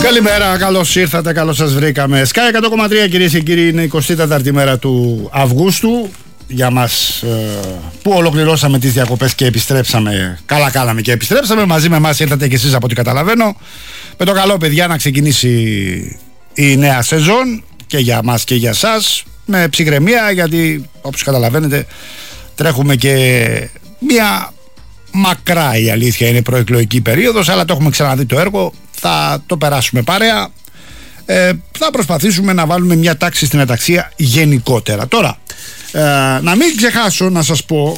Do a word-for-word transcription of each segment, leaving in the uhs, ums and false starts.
Καλημέρα, καλώς ήρθατε, καλώς σας βρήκαμε. Sky εκατό κόμμα τρία, κυρίες και κύριοι, είναι η εικοστή τέταρτη μέρα του Αυγούστου. Για μας ε, που ολοκληρώσαμε τις διακοπές και επιστρέψαμε. Καλά κάναμε και επιστρέψαμε. Μαζί με εμάς ήρθατε και εσείς από ό,τι καταλαβαίνω. Με το καλό, παιδιά, να ξεκινήσει η νέα σεζόν και για μας και για σας. Με ψυχραιμία, γιατί όπως καταλαβαίνετε τρέχουμε και μια μακρά, η αλήθεια είναι, προεκλογική περίοδος. Αλλά το έχουμε ξαναδεί το έργο. Θα το περάσουμε παρέα. Ε, θα προσπαθήσουμε να βάλουμε μια τάξη στην αταξία γενικότερα. Τώρα, ε, να μην ξεχάσω να σας πω,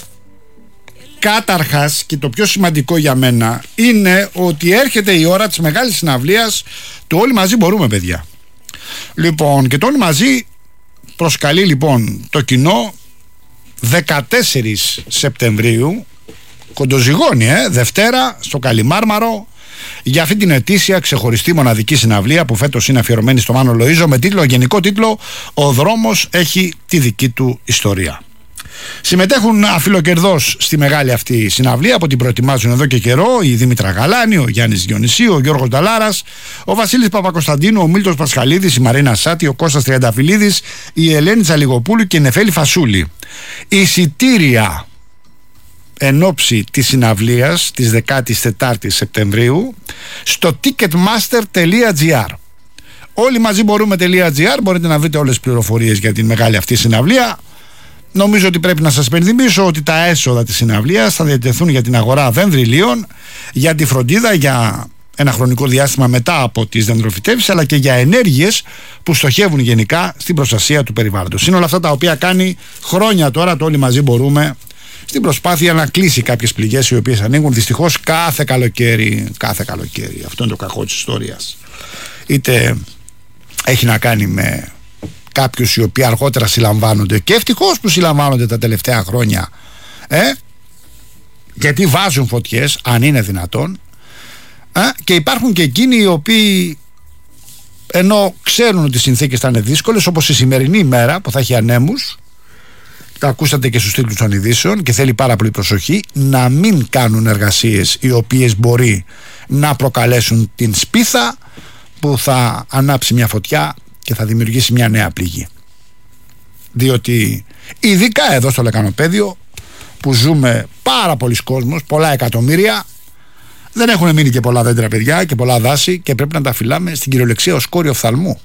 καταρχάς, και το πιο σημαντικό για μένα είναι ότι έρχεται η ώρα της μεγάλης συναυλίας του Όλοι Μαζί Μπορούμε, παιδιά. Λοιπόν, και το Όλοι Μαζί προσκαλεί λοιπόν το κοινό δεκατέσσερις Σεπτεμβρίου, κοντοζυγώνει, ε, Δευτέρα, στο Καλιμάρμαρο, για αυτή την ετήσια ξεχωριστή μοναδική συναυλία που φέτος είναι αφιερωμένη στο Μάνο Λοΐζο, με τίτλο, γενικό τίτλο, «Ο δρόμος έχει τη δική του ιστορία». Συμμετέχουν αφιλοκερδώς στη μεγάλη αυτή συναυλία, που την προετοιμάζουν εδώ και καιρό, η Δήμητρα Γαλάνη, ο Γιάννης Διονυσίου, ο Γιώργος Νταλάρας, ο Βασίλης Παπακοσταντίνου, ο Μίλτος Πασχαλίδης, η Μαρίνα Σάτη, ο Κώστας Τριανταφυλλίδης, η Ελένη Τσαλιγοπούλου και η Νεφέλη Φασούλη. Εισιτήρια εν ώψη της συναυλίας της δεκάτης τετάρτης Σεπτεμβρίου στο ticketmaster τελεία gr. Όλοι μαζί μπορούμε.gr, μπορείτε να βρείτε όλες τις πληροφορίες για την μεγάλη αυτή συναυλία. Νομίζω ότι πρέπει να σας υπενθυμίσω ότι τα έσοδα της συναυλίας θα διατεθούν για την αγορά δενδριλίων, για τη φροντίδα για ένα χρονικό διάστημα μετά από τις δεντροφυτεύσεις, αλλά και για ενέργειες που στοχεύουν γενικά στην προστασία του περιβάλλοντος. Είναι όλα αυτά τα οποία κάνει χρόνια τώρα το Όλοι Μαζί Μπορούμε, στην προσπάθεια να κλείσει κάποιες πληγές οι οποίες ανοίγουν δυστυχώς κάθε καλοκαίρι. Κάθε καλοκαίρι. Αυτό είναι το κακό της ιστορίας. Είτε έχει να κάνει με κάποιους οι οποίοι αργότερα συλλαμβάνονται, και ευτυχώς που συλλαμβάνονται τα τελευταία χρόνια, ε, γιατί βάζουν φωτιές, αν είναι δυνατόν, ε, και υπάρχουν και εκείνοι οι οποίοι, ενώ ξέρουν ότι οι συνθήκες θα είναι δύσκολες, όπως η σημερινή ημέρα που θα έχει ανέμους, τα ακούσατε και στους τίτλους των ειδήσεων, και θέλει πάρα πολύ προσοχή να μην κάνουν εργασίες οι οποίες μπορεί να προκαλέσουν την σπίθα που θα ανάψει μια φωτιά και θα δημιουργήσει μια νέα πληγή. Διότι ειδικά εδώ στο Λεκανοπαίδιο, που ζούμε πάρα πολλοί κόσμος, πολλά εκατομμύρια, δεν έχουν μείνει και πολλά δέντρα, παιδιά, και πολλά δάση, και πρέπει να τα φυλάμε στην κυριολεξία ως κόριο οφθαλμού.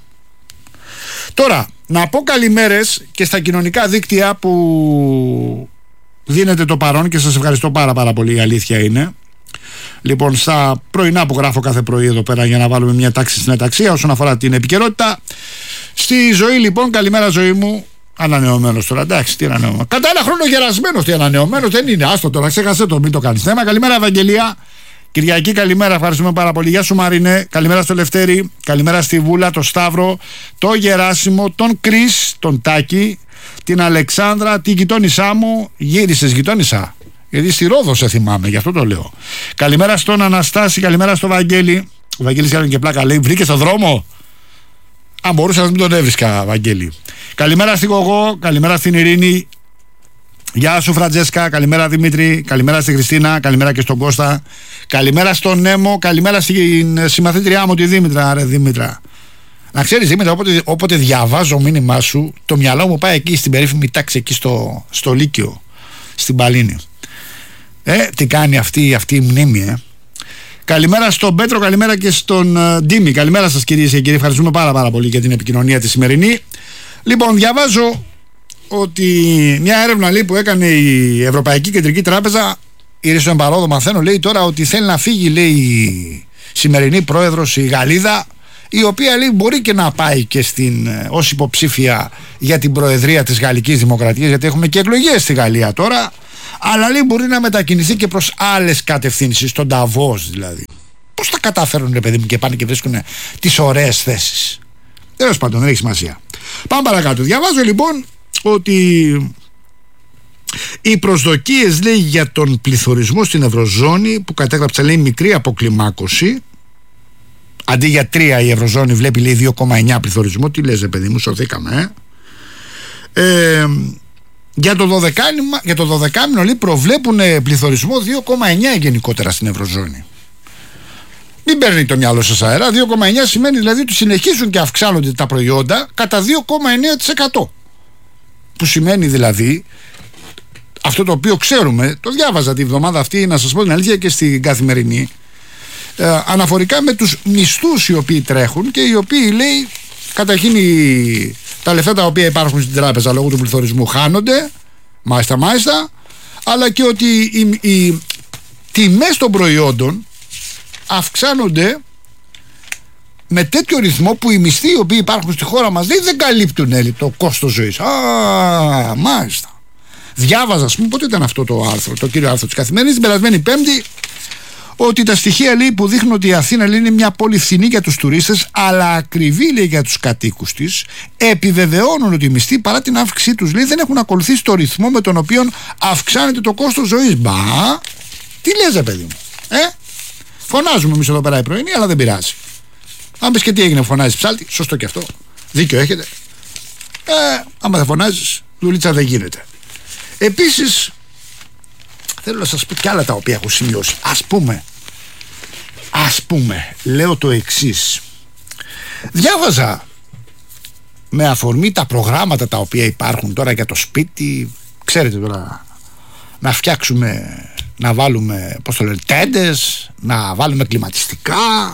Τώρα, να πω καλημέρες και στα κοινωνικά δίκτυα που δίνετε το παρόν, και σας ευχαριστώ πάρα πάρα πολύ, η αλήθεια είναι. Λοιπόν, στα πρωινά που γράφω κάθε πρωί εδώ πέρα, για να βάλουμε μια τάξη στην αταξία όσον αφορά την επικαιρότητα. Στη Ζωή, λοιπόν, καλημέρα Ζωή μου. Ανανεωμένος τώρα, εντάξει, τι ανανεωμένο. Κατά ένα χρόνο γερασμένος, τι ανανεωμένος δεν είναι. Άστο τώρα, ξέχασε το, μην το κάνεις θέμα. Καλημέρα Ευαγγελία. Κυριακή, καλημέρα, ευχαριστούμε πάρα πολύ. Γεια σου Μαρινέ, καλημέρα στο Λευτέρη, καλημέρα στη Βούλα, τον Σταύρο, τον Γεράσιμο, τον Κρίς, τον Τάκη, την Αλεξάνδρα, την γειτόνισά μου. Γύρισες γειτόνισσα? Γιατί στη Ρόδο σε θυμάμαι, γι' αυτό το λέω. Καλημέρα στον Αναστάση, καλημέρα στο Βαγγέλη. Ο Βαγγέλης έκανε και πλάκα, λέει, βρήκε στον δρόμο. Αν μπορούσα να μην τον έβρισκα, Βαγγέλη. Καλημέρα στην Κογό, καλημέρα στην Ειρήνη. Γεια σου Φραντζέσκα, καλημέρα Δημήτρη, καλημέρα στη Χριστίνα, καλημέρα και στον Κώστα, καλημέρα στον Νέμο, καλημέρα στην συμμαθήτριά μου τη Δήμητρα. Ρε Δήμητρα, να ξέρεις Δήμητρα, όποτε, όποτε διαβάζω μήνυμά σου, το μυαλό μου πάει εκεί στην περίφημη τάξη, εκεί στο, στο Λύκειο, στην Παλίνη. Ε, τι κάνει αυτή, αυτή η μνήμη, ε. Καλημέρα στον Πέτρο, καλημέρα και στον uh, Ντίμη, καλημέρα σας κυρίες και κύριοι, ευχαριστούμε πάρα πάρα πολύ για την επικοινωνία τη σημερινή. Λοιπόν, διαβάζω ότι μια έρευνα, λέει, που έκανε η Ευρωπαϊκή Κεντρική Τράπεζα, η Ρίσο Εμπαρόδο, μαθαίνω, λέει τώρα, ότι θέλει να φύγει, λέει, η σημερινή πρόεδρος, η Γαλλίδα, η οποία, λέει, μπορεί και να πάει και στην, ως υποψήφια για την προεδρία της Γαλλικής Δημοκρατίας, γιατί έχουμε και εκλογές στη Γαλλία τώρα, αλλά, λέει, μπορεί να μετακινηθεί και προς άλλες κατευθύνσεις, στον Νταβός δηλαδή. Πώς τα καταφέρουν, ρε παιδί μου, και πάνε και βρίσκουν τις ωραίες θέσεις? Τέλος πάντων, δεν έχει σημασία. Πάμε παρακάτω. Διαβάζω λοιπόν ότι οι προσδοκίες, λέει, για τον πληθωρισμό στην Ευρωζώνη, που κατέγραψε, λέει, μικρή αποκλιμάκωση, αντί για τρία η Ευρωζώνη βλέπει, λέει, δύο κόμμα εννιά πληθωρισμό. Τι λες, ρε παιδί μου, σωθήκαμε, ε? ε για το δωδεκάμηνο, για το δωδεκάμηνο, λέει, προβλέπουν πληθωρισμό δύο κόμμα εννιά γενικότερα στην Ευρωζώνη. Μην παίρνει το μυαλό σας αέρα. δύο κόμμα εννιά σημαίνει δηλαδή ότι συνεχίζουν και αυξάνονται τα προϊόντα κατά δύο κόμμα εννιά τοις εκατό. Που σημαίνει δηλαδή αυτό το οποίο ξέρουμε, το διάβαζα τη βδομάδα αυτή, να σας πω την αλήθεια, και στην Καθημερινή, ε, αναφορικά με τους μισθούς οι οποίοι τρέχουν και οι οποίοι, λέει, καταρχήν οι, τα λεφτά τα οποία υπάρχουν στην τράπεζα λόγω του πληθωρισμού χάνονται, μάλιστα μάλιστα, αλλά και ότι οι, οι τιμές των προϊόντων αυξάνονται με τέτοιο ρυθμό που οι μισθοί οι οποίοι υπάρχουν στη χώρα μας δεν καλύπτουν, λέει, το κόστος ζωής. Α, μάλιστα. Διάβαζα, ας πούμε, πότε ήταν αυτό το άρθρο, το κύριο άρθρο της Καθημερινής, την περασμένη Πέμπτη, ότι τα στοιχεία, λέει, που δείχνουν ότι η Αθήνα, λέει, είναι μια πόλη φθηνή για τους τουρίστες, αλλά ακριβή, λέει, για τους κατοίκους της, επιβεβαιώνουν ότι οι μισθοί, παρά την αύξησή τους, λέει, δεν έχουν ακολουθήσει το ρυθμό με τον οποίο αυξάνεται το κόστος ζωής. Μπα, τι λες, ρε παιδί μου, ε? Φωνάζουμε εμείς εδώ πέρα η πρωινή, αλλά δεν πειράζει. Αν πεις και τι έγινε, φωνάζεις ψάλτη, σωστό και αυτό. Δίκιο έχετε. Ε, άμα δεν φωνάζεις, δουλίτσα δεν γίνεται. Επίσης, θέλω να σας πω κι άλλα τα οποία έχω σημειώσει. Ας πούμε, ας πούμε, λέω το εξής. Διάβαζα με αφορμή τα προγράμματα τα οποία υπάρχουν τώρα για το σπίτι. Ξέρετε τώρα, να φτιάξουμε, να βάλουμε, πώς το λένε, τέντες, να βάλουμε κλιματιστικά,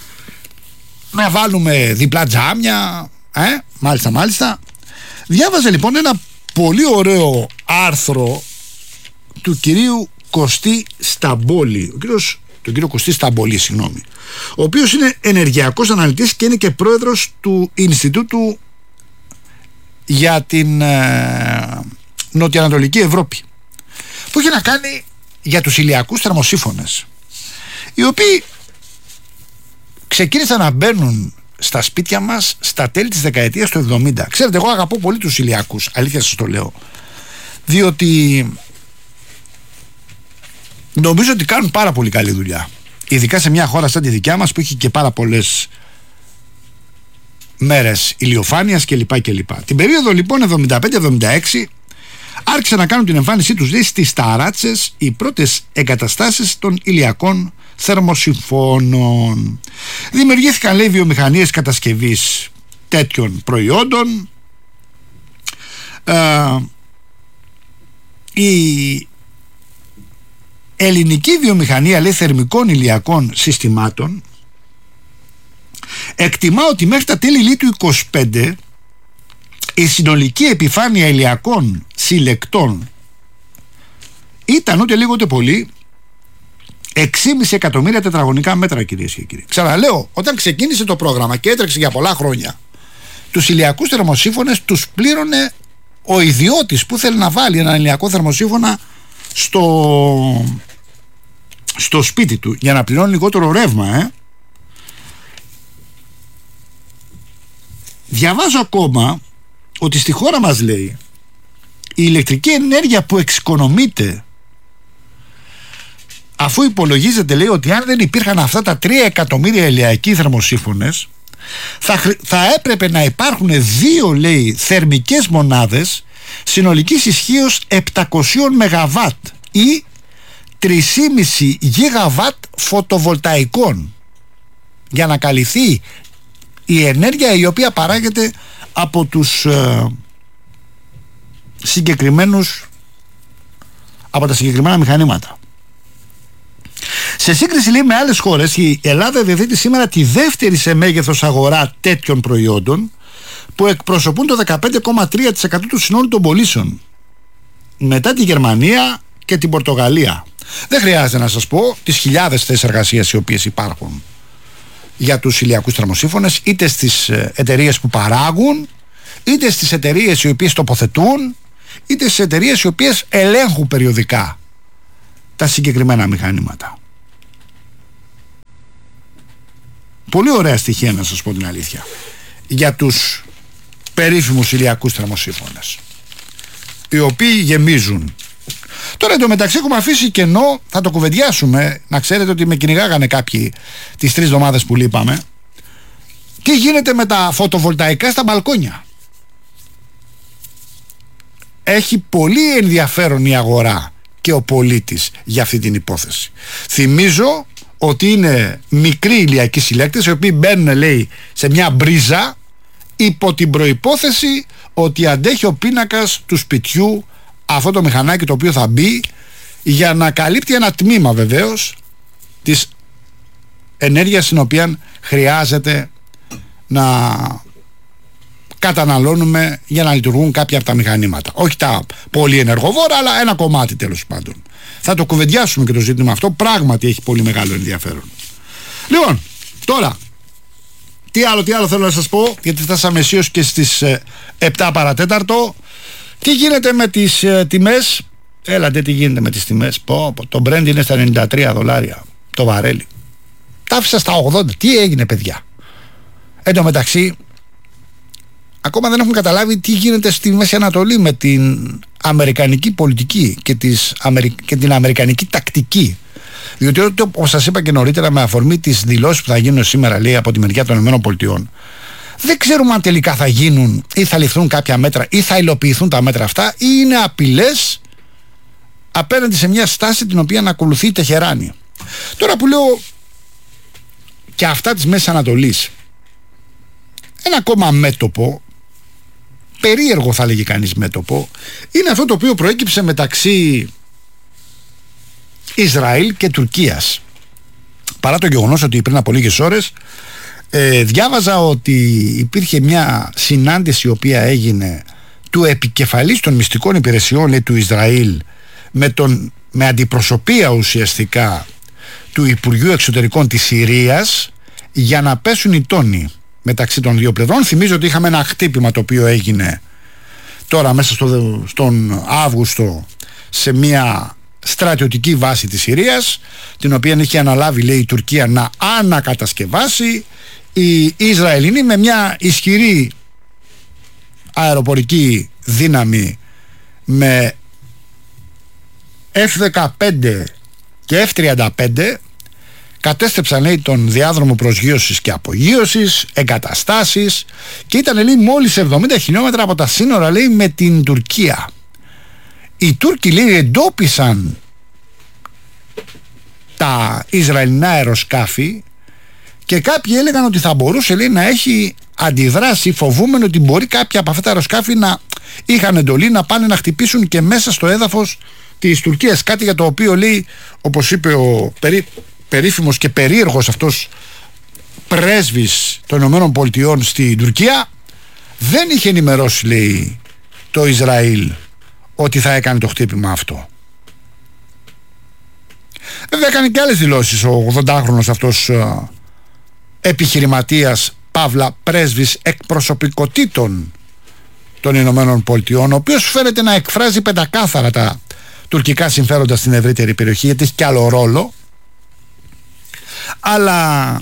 να βάλουμε διπλά τζάμια, ε, μάλιστα μάλιστα. Διάβαζε λοιπόν ένα πολύ ωραίο άρθρο του κυρίου Κωστή Σταμπόλη, ο κύριος, τον κύριο Κωστή Σταμπολή, συγγνώμη, ο οποίος είναι ενεργειακός αναλυτής και είναι και πρόεδρος του Ινστιτούτου για την ε, Νοτιοανατολική Ευρώπη, που έχει να κάνει για τους ηλιακούς θερμοσύφωνες, οι οποίοι ξεκίνησαν να μπαίνουν στα σπίτια μας στα τέλη της δεκαετίας του εβδομήντα. Ξέρετε, εγώ αγαπώ πολύ τους ηλιακούς, αλήθεια σας το λέω, διότι νομίζω ότι κάνουν πάρα πολύ καλή δουλειά, ειδικά σε μια χώρα σαν τη δικιά μας που έχει και πάρα πολλές μέρες ηλιοφάνειας κλπ. κλπ. Την περίοδο λοιπόν εβδομήντα πέντε εβδομήντα έξι άρχισαν να κάνουν την εμφάνισή τους, λέει, στις ταράτσες οι πρώτες εγκαταστάσεις των ηλιακών θερμοσυφώνων. Δημιουργήθηκαν, λέει, βιομηχανίες κατασκευής τέτοιων προϊόντων. Ε, η ελληνική βιομηχανία, λέει, θερμικών ηλιακών συστημάτων εκτιμά ότι μέχρι τα τέλη, λέει, του είκοσι πέντε η συνολική επιφάνεια ηλιακών συλλεκτών ήταν ούτε λίγο ούτε πολύ έξι κόμμα πέντε εκατομμύρια τετραγωνικά μέτρα, κυρίες και κύριοι. Ξαναλέω, όταν ξεκίνησε το πρόγραμμα και έτρεξε για πολλά χρόνια, τους ηλιακούς θερμοσύφωνες τους πλήρωνε ο ιδιώτης που θέλει να βάλει ένα ηλιακό θερμοσύφωνα στο, στο σπίτι του για να πληρώνει λιγότερο ρεύμα, ε. Διαβάζω ακόμα ότι στη χώρα μας, λέει, η ηλεκτρική ενέργεια που εξοικονομείται, αφού υπολογίζεται, λέει, ότι αν δεν υπήρχαν αυτά τα τρία εκατομμύρια ηλιακοί θερμοσύφωνες, θα, θα έπρεπε να υπάρχουν δύο, λέει, θερμικές μονάδες συνολικής ισχύως επτακόσια μεγαβάτ ή τρία κόμμα πέντε γιγαβάτ φωτοβολταϊκών για να καλυφθεί η ενέργεια η οποία παράγεται από τους ε, συγκεκριμένους από τα συγκεκριμένα μηχανήματα. Σε σύγκριση, λέει, με άλλες χώρες, η Ελλάδα διαθέτει σήμερα τη δεύτερη σε μέγεθος αγορά τέτοιων προϊόντων που εκπροσωπούν το δεκαπέντε κόμμα τρία τοις εκατό του συνόλου των πωλήσεων, μετά τη Γερμανία και την Πορτογαλία. Δεν χρειάζεται να σας πω τις χιλιάδες θέσεις εργασίας οι οποίες υπάρχουν για τους ηλιακούς θερμοσύφωνες, είτε στις εταιρείες που παράγουν, είτε στις εταιρείες οι οποίες τοποθετούν, είτε στις εταιρείες οι οποίες ελέγχουν περιοδικά τα συγκεκριμένα μηχανήματα. Πολύ ωραία στοιχεία, να σας πω την αλήθεια, για τους περίφημους ηλιακούς θερμοσύφωνες, οι οποίοι γεμίζουν. Τώρα εντωμεταξύ έχουμε αφήσει κενό, θα το κουβεντιάσουμε. Να ξέρετε ότι με κυνηγάγανε κάποιοι τις τρεις εβδομάδες που λείπαμε. Τι γίνεται με τα φωτοβολταϊκά στα μπαλκόνια? Έχει πολύ ενδιαφέρον η αγορά και ο πολίτης για αυτή την υπόθεση. Θυμίζω ότι είναι μικροί ηλιακοί συλλέκτες οι οποίοι μπαίνουν, λέει, σε μια μπρίζα υπό την προϋπόθεση ότι αντέχει ο πίνακας του σπιτιού αυτό το μηχανάκι το οποίο θα μπει για να καλύπτει ένα τμήμα βεβαίως της ενέργειας την οποία χρειάζεται να καταναλώνουμε για να λειτουργούν κάποια από τα μηχανήματα. Όχι τα πολύ ενεργοβόρα, αλλά ένα κομμάτι τέλος πάντων. Θα το κουβεντιάσουμε και το ζήτημα αυτό. Πράγματι έχει πολύ μεγάλο ενδιαφέρον. Λοιπόν, τώρα, τι άλλο, τι άλλο θέλω να σας πω, γιατί φτάσαμε αισίως και στις ε, επτά παρατέταρτο. Τι γίνεται με τις ε, τιμές. Έλατε, τι γίνεται με τις τιμές. Πω, πω, το Brent είναι στα ενενήντα τρία δολάρια το βαρέλι. Τα άφησα στα ογδόντα. Τι έγινε, παιδιά? Εν τω μεταξύ, ακόμα δεν έχουν καταλάβει τι γίνεται στη Μέση Ανατολή με την αμερικανική πολιτική και, τις, και την αμερικανική τακτική. Διότι, όπως σας είπα και νωρίτερα, με αφορμή τις δηλώσεις που θα γίνουν σήμερα, λέει, από τη μεριά των ΗΠΑ, δεν ξέρουμε αν τελικά θα γίνουν ή θα ληφθούν κάποια μέτρα ή θα υλοποιηθούν τα μέτρα αυτά, ή είναι απειλές απέναντι σε μια στάση την οποία να ακολουθεί η Τεχεράνη. Τώρα που λέω και αυτά της Μέσης Ανατολής, ένα ακόμα μέτωπο, περίεργο θα λέγει κανείς μέτωπο, είναι αυτό το οποίο προέκυψε μεταξύ Ισραήλ και Τουρκίας. Παρά το γεγονός ότι πριν από λίγες ώρες ε, διάβαζα ότι υπήρχε μια συνάντηση η οποία έγινε του επικεφαλής των μυστικών υπηρεσιών, λέει, του Ισραήλ με, τον, με αντιπροσωπεία ουσιαστικά του Υπουργείου Εξωτερικών της Συρίας για να πέσουν οι τόνοι μεταξύ των δύο πλευρών. Θυμίζω ότι είχαμε ένα χτύπημα το οποίο έγινε τώρα μέσα στο, στον Αύγουστο σε μια στρατιωτική βάση της Συρίας, την οποία είχε αναλάβει, λέει, η Τουρκία να ανακατασκευάσει. Οι Ισραηλινοί με μια ισχυρή αεροπορική δύναμη με εφ δεκαπέντε και εφ τριάντα πέντε κατέστρεψαν, λέει, τον διάδρομο προσγείωσης και απογείωσης, εγκαταστάσεις, και ήταν, λέει, μόλις εβδομήντα χιλιόμετρα από τα σύνορα, λέει, με την Τουρκία. Οι Τούρκοι, λέει, εντόπισαν τα Ισραηλινά αεροσκάφη και κάποιοι έλεγαν ότι θα μπορούσε, λέει, να έχει αντιδράσει, φοβούμενο ότι μπορεί κάποια από αυτά τα αεροσκάφη να είχαν εντολή να πάνε να χτυπήσουν και μέσα στο έδαφος της Τουρκίας. Κάτι για το οποίο, λέει, όπως είπε ο περί, περίφημος και περίεργος αυτός πρέσβης των Ηνωμένων Πολιτειών στην Τουρκία, δεν είχε ενημερώσει, λέει, το Ισραήλ ότι θα έκανε το χτύπημα αυτό. Βέβαια έκανε και άλλες δηλώσεις ο ογδοντάχρονος αυτός ε, επιχειρηματίας, παύλα πρέσβης εκπροσωπικότητων των Ηνωμένων Πολιτειών, ο οποίος φαίνεται να εκφράζει πεντακάθαρα τα τουρκικά συμφέροντα στην ευρύτερη περιοχή, γιατί έχει και άλλο ρόλο. Αλλά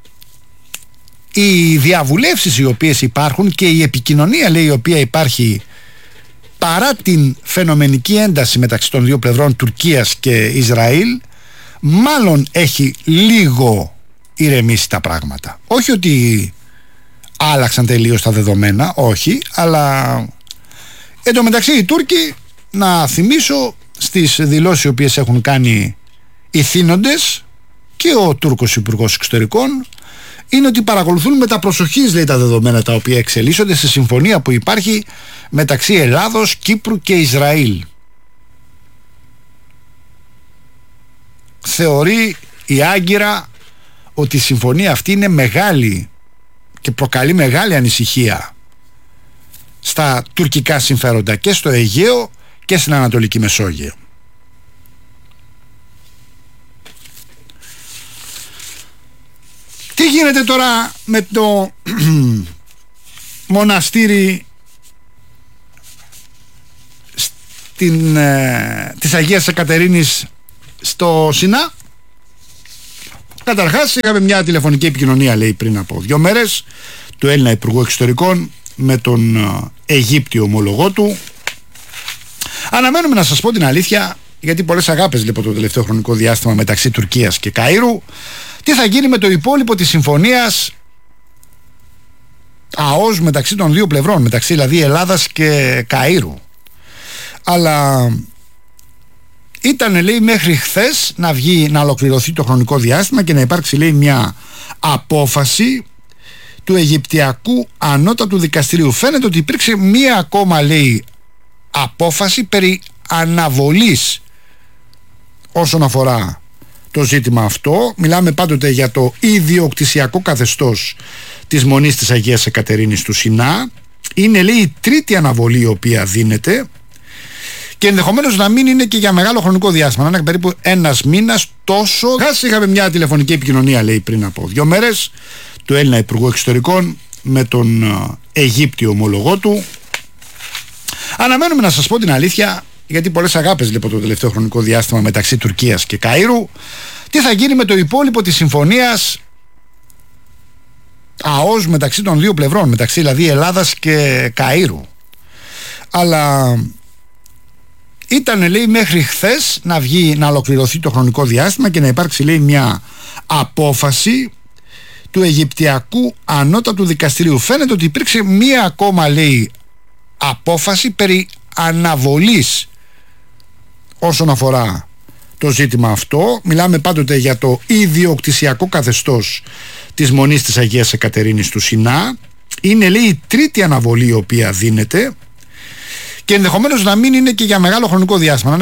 οι διαβουλεύσεις οι οποίες υπάρχουν και η επικοινωνία, λέει, η οποία υπάρχει παρά την φαινομενική ένταση μεταξύ των δύο πλευρών, Τουρκίας και Ισραήλ, μάλλον έχει λίγο ηρεμήσει τα πράγματα. Όχι ότι άλλαξαν τελείως τα δεδομένα, όχι, αλλά εν τω μεταξύ οι Τούρκοι, να θυμίσω, στις δηλώσεις οι οποίες έχουν κάνει οι θύνοντες και ο Τούρκος Υπουργός Εξωτερικών, είναι ότι παρακολουθούν με τα προσοχής, λέει, τα δεδομένα τα οποία εξελίσσονται στη συμφωνία που υπάρχει μεταξύ Ελλάδος, Κύπρου και Ισραήλ. Θεωρεί η Άγκυρα ότι η συμφωνία αυτή είναι μεγάλη και προκαλεί μεγάλη ανησυχία στα τουρκικά συμφέροντα και στο Αιγαίο και στην Ανατολική Μεσόγειο. Τι γίνεται τώρα με το μοναστήρι στην, ε, της Αγίας Εκατερίνης στο Σινά? Καταρχάς είχαμε μια τηλεφωνική επικοινωνία, λέει, πριν από δύο μέρες του Έλληνα Υπουργού Εξωτερικών με τον Αιγύπτιο ομολογό του. Αναμένουμε, να σας πω την αλήθεια, γιατί πολλές αγάπες, λοιπόν, το τελευταίο χρονικό διάστημα μεταξύ Τουρκίας και Καΐρου, τι θα γίνει με το υπόλοιπο της συμφωνίας ΑΟΣ μεταξύ των δύο πλευρών, μεταξύ δηλαδή Ελλάδας και Καΐρου. Αλλά ήταν, λέει, μέχρι χθες να βγει, να ολοκληρωθεί το χρονικό διάστημα και να υπάρξει, λέει, μια απόφαση του Αιγυπτιακού Ανώτατου Δικαστηρίου. Φαίνεται ότι υπήρξε μία ακόμα, λέει, απόφαση περί αναβολής όσον αφορά το ζήτημα αυτό. Μιλάμε πάντοτε για το ιδιοκτησιακό καθεστώς της Μονής της Αγίας Εκατερίνης του Σινά. Είναι, λέει, η τρίτη αναβολή η οποία δίνεται και ενδεχομένως να μην είναι και για μεγάλο χρονικό διάστημα, να είναι περίπου ένας μήνας τόσο. Χάσει, είχαμε μια τηλεφωνική επικοινωνία, λέει, πριν από δύο μέρες του Έλληνα Υπουργού Εξωτερικών με τον Αιγύπτιο ομολογό του. Αναμένουμε, να σας πω την αλήθεια, γιατί πολλές αγάπες, λοιπόν, το τελευταίο χρονικό διάστημα μεταξύ Τουρκίας και Καΐρου, τι θα γίνει με το υπόλοιπο της συμφωνίας ΑΟΣ μεταξύ των δύο πλευρών, μεταξύ δηλαδή Ελλάδας και Καΐρου. Αλλά ήταν, λέει, μέχρι χθες να βγει, να ολοκληρωθεί το χρονικό διάστημα και να υπάρξει, λέει, μια απόφαση του Αιγυπτιακού Ανώτατου Δικαστηρίου. Φαίνεται ότι υπήρξε μία ακόμα, λέει, απόφαση περί αναβολής όσον αφορά το ζήτημα αυτό. Μιλάμε πάντοτε για το ιδιοκτησιακό καθεστώς της Μονής της Αγίας Εκατερίνης του Σινά. Είναι, λέει, η τρίτη αναβολή η οποία δίνεται και ενδεχομένως να μην είναι και για μεγάλο χρονικό διάστημα,